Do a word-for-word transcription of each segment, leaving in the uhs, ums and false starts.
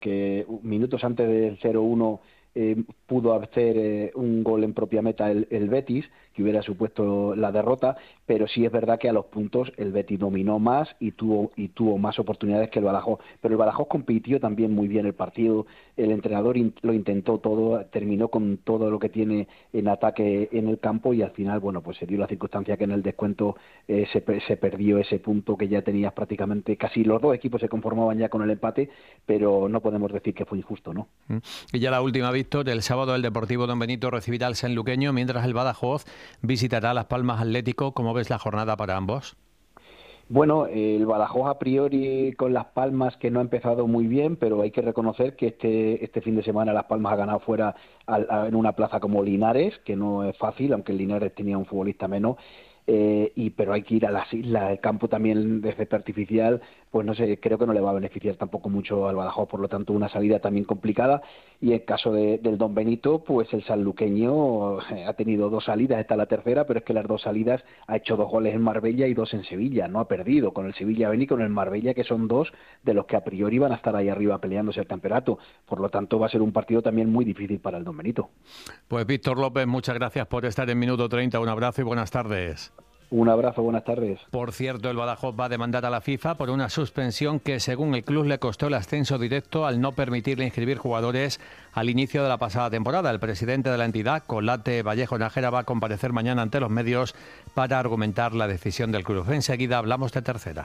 que minutos antes del cero uno eh, pudo hacer eh, un gol en propia meta el, el Betis, que hubiera supuesto la derrota, pero sí es verdad que a los puntos el Betis dominó más y tuvo y tuvo más oportunidades que el Badajoz, pero el Badajoz compitió también muy bien el partido, el entrenador in, lo intentó todo, terminó con todo lo que tiene en ataque en el campo y al final, bueno, pues se dio la circunstancia que en el descuento eh, se, se perdió ese punto que ya tenías prácticamente, casi los dos equipos se conformaban ya con el empate, pero no podemos decir que fue injusto, ¿no? Y ya la última, Víctor, el sábado el Deportivo Don Benito recibirá al sanluqueño, mientras el Badajoz visitará Las Palmas Atlético. ¿Cómo ves la jornada para ambos? Bueno, el Badajoz a priori con Las Palmas, que no ha empezado muy bien, pero hay que reconocer que este este fin de semana Las Palmas ha ganado fuera al, a, en una plaza como Linares, que no es fácil, aunque el Linares tenía un futbolista menos. Eh, y pero hay que ir a las islas, el campo también de césped artificial, pues no sé, creo que no le va a beneficiar tampoco mucho al Badajoz, por lo tanto una salida también complicada. Y en caso de, del Don Benito, pues el sanluqueño ha tenido dos salidas, esta es la tercera, pero es que las dos salidas ha hecho dos goles en Marbella y dos en Sevilla, no ha perdido con el Sevilla Ben y con el Marbella, que son dos de los que a priori van a estar ahí arriba peleándose el campeonato, por lo tanto va a ser un partido también muy difícil para el Don Benito. Pues Víctor López, muchas gracias por estar en Minuto treinta, un abrazo y buenas tardes. Un abrazo, buenas tardes. Por cierto, el Badajoz va a demandar a la FIFA por una suspensión que, según el club, le costó el ascenso directo al no permitirle inscribir jugadores al inicio de la pasada temporada. El presidente de la entidad, Colate Vallejo Nájera, va a comparecer mañana ante los medios para argumentar la decisión del club. Enseguida hablamos de tercera.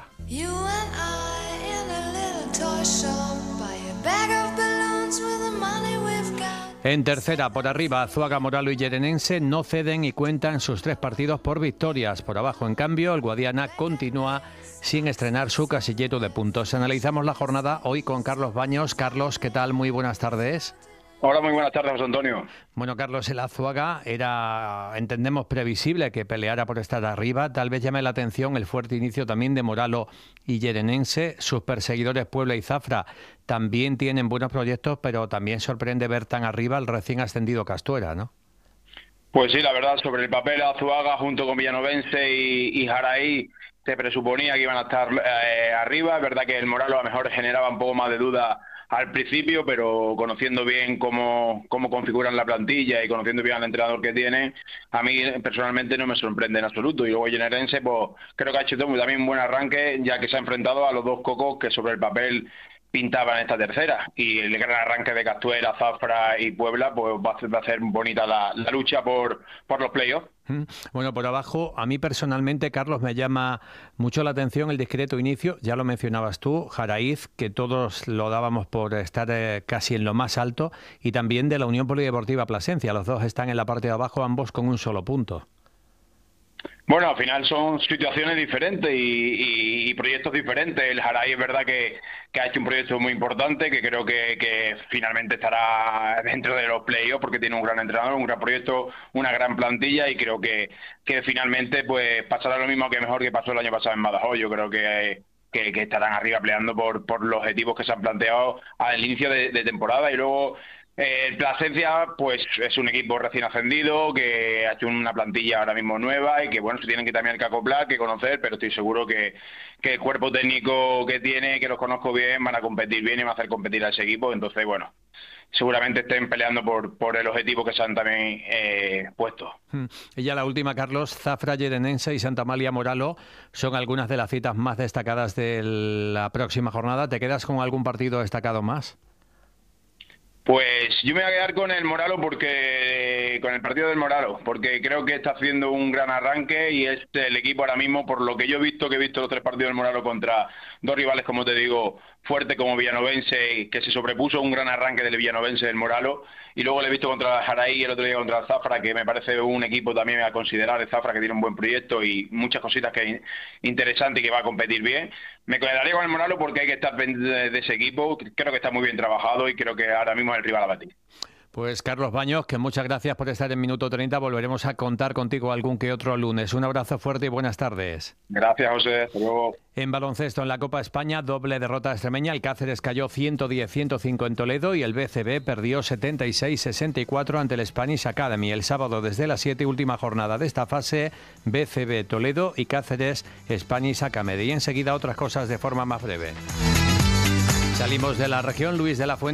En tercera, por arriba, Azuaga, Moralo y Llerenense no ceden y cuentan sus tres partidos por victorias. Por abajo, en cambio, el Guadiana continúa sin estrenar su casillero de puntos. Analizamos la jornada hoy con Carlos Baños. Carlos, ¿qué tal? Muy buenas tardes. Hola, muy buenas tardes, José Antonio. Bueno, Carlos, el Azuaga era, entendemos, previsible que peleara por estar arriba. Tal vez llame la atención el fuerte inicio también de Moralo y Llerenense. Sus perseguidores Puebla y Zafra también tienen buenos proyectos, pero también sorprende ver tan arriba al recién ascendido Castuera, ¿no? Pues sí, la verdad, sobre el papel, Azuaga junto con Villanovense y, y Jaraí se presuponía que iban a estar eh, arriba. Es verdad que el Moralo a lo mejor generaba un poco más de duda al principio, pero conociendo bien cómo, cómo configuran la plantilla y conociendo bien al entrenador que tiene, a mí personalmente no me sorprende en absoluto. Y luego Llerenense, pues creo que ha hecho también un buen arranque, ya que se ha enfrentado a los dos cocos que sobre el papel pintaban esta tercera, y el gran arranque de Castuera, Zafra y Puebla, pues va a, va a ser bonita la, la lucha por, por los playoffs. Bueno, por abajo, a mí personalmente, Carlos, me llama mucho la atención el discreto inicio, ya lo mencionabas tú, Jaraíz, que todos lo dábamos por estar eh, casi en lo más alto, y también de la Unión Polideportiva Plasencia, los dos están en la parte de abajo, ambos con un solo punto. Bueno, al final son situaciones diferentes y, y, y proyectos diferentes. El Jaraí es verdad que, que ha hecho un proyecto muy importante, que creo que, que finalmente estará dentro de los playoffs porque tiene un gran entrenador, un gran proyecto, una gran plantilla, y creo que, que finalmente pues pasará lo mismo que mejor que pasó el año pasado en Badajoz. Yo creo que, que, que estarán arriba peleando por, por los objetivos que se han planteado al inicio de, de temporada. Y luego Eh, el Plasencia, pues es un equipo recién ascendido, que ha hecho una plantilla ahora mismo nueva y que, bueno, se tienen que también que acoplar, que conocer, pero estoy seguro que, que el cuerpo técnico que tiene, que los conozco bien, van a competir bien y van a hacer competir a ese equipo. Entonces, bueno, seguramente estén peleando por, por el objetivo que se han también eh, puesto. Y ya la última, Carlos, Zafra, Llerenense y Santa Amalia Moralo son algunas de las citas más destacadas de la próxima jornada. ¿Te quedas con algún partido destacado más? Pues yo me voy a quedar con el Moralo, porque con el partido del Moralo, porque creo que está haciendo un gran arranque y es el equipo ahora mismo, por lo que yo he visto, que he visto los tres partidos del Moralo contra dos rivales, como te digo, fuerte como Villanovense, que se sobrepuso un gran arranque del Villanovense del Moralo, y luego le he visto contra Jaraí y el otro día contra el Zafra, que me parece un equipo también a considerar, el Zafra, que tiene un buen proyecto y muchas cositas que interesantes y que va a competir bien. Me quedaría con el Moralo porque hay que estar pendiente de, de ese equipo, creo que está muy bien trabajado y creo que ahora mismo es el rival a batir. Pues Carlos Baños, que muchas gracias por estar en Minuto treinta. Volveremos a contar contigo algún que otro lunes. Un abrazo fuerte y buenas tardes. Gracias, José. Hasta luego. En baloncesto, en la Copa España, doble derrota extremeña. El Cáceres cayó ciento diez a ciento cinco en Toledo y el B C B perdió setenta y seis a sesenta y cuatro ante el Spanish Academy. El sábado desde las siete, última jornada de esta fase, B C B Toledo y Cáceres Spanish Academy. Y enseguida otras cosas de forma más breve. Salimos de la región. Luis de la Fuente.